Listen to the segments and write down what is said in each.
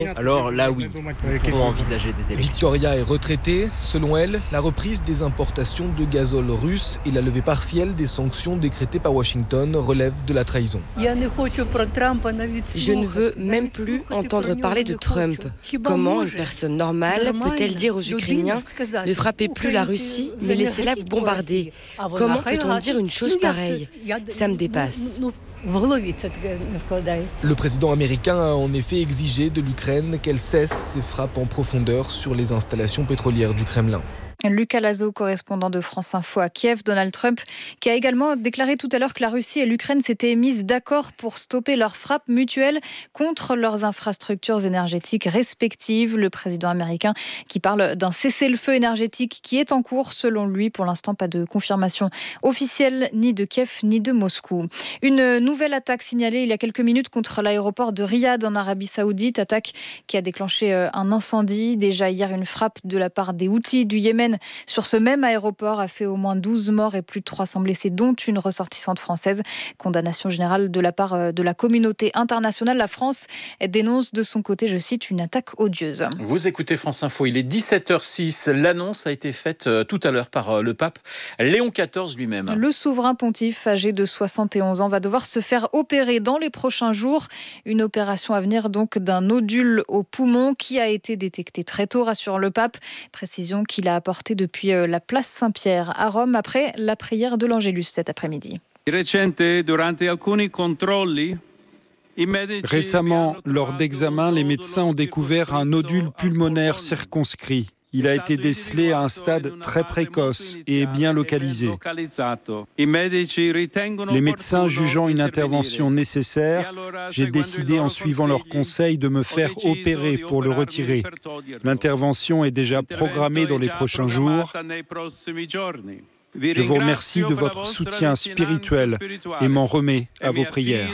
Alors là oui, nous pouvons envisager des élections. Victoria est retraitée. Selon elle, la reprise des importations de gazole russe et la levée partielle des sanctions décrétées par Washington relèvent de la trahison. Je ne veux même plus entendre parler de Trump. Comment une personne normale peut-elle dire aux Ukrainiens ne frappez plus la Russie, mais laissez-la vous bombarder? Comment peut-on dire une chose pareille? Ça me dépasse. Le président américain a en effet exigé de l'Ukraine qu'elle cesse ses frappes en profondeur sur les installations pétrolières du Kremlin. Lucas Lazo, correspondant de France Info à Kiev. Donald Trump qui a également déclaré tout à l'heure que la Russie et l'Ukraine s'étaient mises d'accord pour stopper leurs frappes mutuelles contre leurs infrastructures énergétiques respectives. Le président américain qui parle d'un cessez-le-feu énergétique qui est en cours selon lui. Pour l'instant, pas de confirmation officielle ni de Kiev ni de Moscou. Une nouvelle attaque signalée il y a quelques minutes contre l'aéroport de Riyad en Arabie Saoudite. Attaque qui a déclenché un incendie. Déjà hier, une frappe de la part des Houthis du Yémen sur ce même aéroport a fait au moins 12 morts et plus de 300 blessés, dont une ressortissante française. Condamnation générale de la part de la communauté internationale. La France dénonce de son côté, je cite, une attaque odieuse. Vous écoutez France Info, il est 17h06. L'annonce a été faite tout à l'heure par le pape Léon XIV lui-même. Le souverain pontife, âgé de 71 ans, va devoir se faire opérer dans les prochains jours. Une opération à venir donc d'un nodule au poumon qui a été détecté très tôt, rassure le pape. Précision qu'il a apportée depuis la place Saint-Pierre à Rome après la prière de l'Angélus cet après-midi. Récemment, lors d'examens, les médecins ont découvert un nodule pulmonaire circonscrit. Il a été décelé à un stade très précoce et bien localisé. Les médecins jugeant une intervention nécessaire, j'ai décidé en suivant leurs conseils de me faire opérer pour le retirer. L'intervention est déjà programmée dans les prochains jours. Je vous remercie de votre soutien spirituel et m'en remets à vos prières.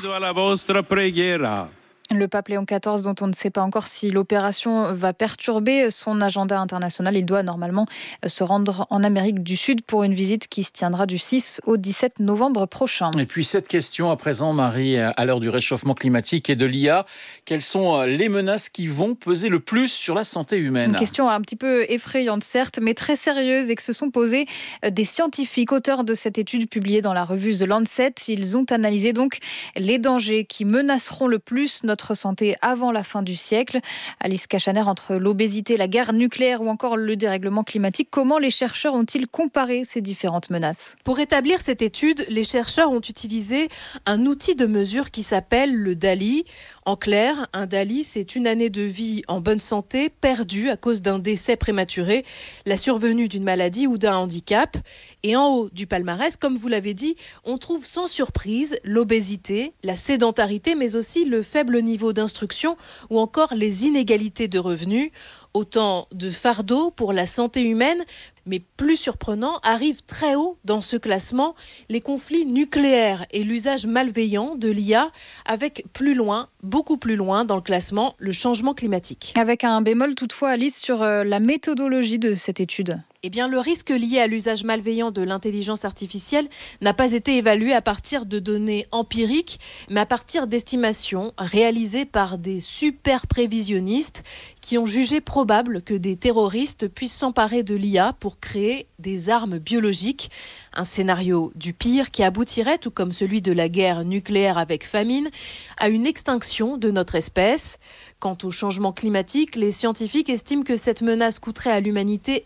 Le pape Léon XIV, dont on ne sait pas encore si l'opération va perturber son agenda international, il doit normalement se rendre en Amérique du Sud pour une visite qui se tiendra du 6 au 17 novembre prochain. Et puis cette question à présent, Marie, à l'heure du réchauffement climatique et de l'IA, quelles sont les menaces qui vont peser le plus sur la santé humaine? Une question un petit peu effrayante certes, mais très sérieuse et que se sont posées des scientifiques auteurs de cette étude publiée dans la revue The Lancet. Ils ont analysé donc les dangers qui menaceront le plus notre santé avant la fin du siècle. Alice Cachaner, entre l'obésité, la guerre nucléaire ou encore le dérèglement climatique, comment les chercheurs ont-ils comparé ces différentes menaces? Pour établir cette étude, les chercheurs ont utilisé un outil de mesure qui s'appelle le DALI. En clair, un DALI, c'est une année de vie en bonne santé perdue à cause d'un décès prématuré, la survenue d'une maladie ou d'un handicap. Et en haut du palmarès, comme vous l'avez dit, on trouve sans surprise l'obésité, la sédentarité, mais aussi le faible niveau d'instruction ou encore les inégalités de revenus. Autant de fardeaux pour la santé humaine, mais plus surprenant, arrivent très haut dans ce classement les conflits nucléaires et l'usage malveillant de l'IA, avec plus loin, beaucoup plus loin dans le classement, le changement climatique. Avec un bémol toutefois, Alice, sur la méthodologie de cette étude. Eh bien, le risque lié à l'usage malveillant de l'intelligence artificielle n'a pas été évalué à partir de données empiriques, mais à partir d'estimations réalisées par des super prévisionnistes qui ont jugé probable que des terroristes puissent s'emparer de l'IA pour créer des armes biologiques. Un scénario du pire qui aboutirait, tout comme celui de la guerre nucléaire avec famine, à une extinction de notre espèce. Quant au changement climatique, les scientifiques estiment que cette menace coûterait à l'humanité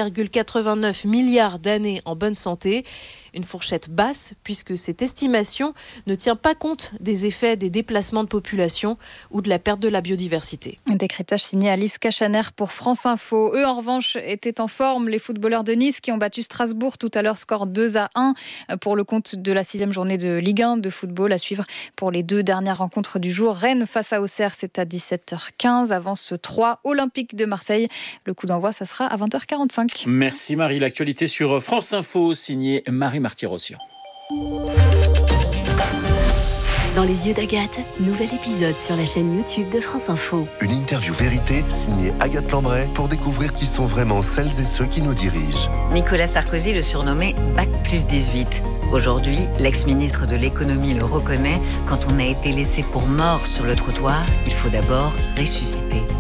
1,89 milliard d'années en bonne santé. Une fourchette basse, puisque cette estimation ne tient pas compte des effets des déplacements de population ou de la perte de la biodiversité. Un décryptage signé Alice Cachaner pour France Info. Eux, en revanche, étaient en forme. Les footballeurs de Nice qui ont battu Strasbourg tout à l'heure, score 2-1 pour le compte de la 6e journée de Ligue 1 de football. À suivre pour les 2 dernières rencontres du jour. Rennes face à Auxerre, c'est à 17h15. Avance 3, Olympique de Marseille. Le coup d'envoi, ça sera à 20h45. Merci Marie. L'actualité sur France Info, signée Marie Marty-Rossian. Dans les yeux d'Agathe, nouvel épisode sur la chaîne YouTube de France Info. Une interview vérité signée Agathe Lambray pour découvrir qui sont vraiment celles et ceux qui nous dirigent. Nicolas Sarkozy le surnommait Bac+18. Aujourd'hui, l'ex-ministre de l'économie le reconnaît, quand on a été laissé pour mort sur le trottoir, il faut d'abord ressusciter.